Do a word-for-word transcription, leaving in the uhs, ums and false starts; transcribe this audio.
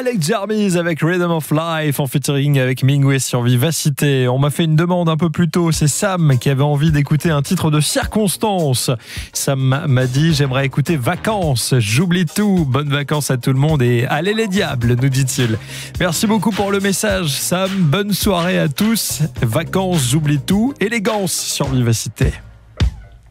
Alex Jarvis avec Rhythm of Life en featuring avec Mingway sur Vivacité. On m'a fait une demande un peu plus tôt, c'est Sam qui avait envie d'écouter un titre de circonstance. Sam m'a dit j'aimerais écouter Vacances, j'oublie tout. Bonnes vacances à tout le monde et allez les diables, nous dit-il. Merci beaucoup pour le message Sam, bonne soirée à tous. Vacances, j'oublie tout, élégance sur Vivacité.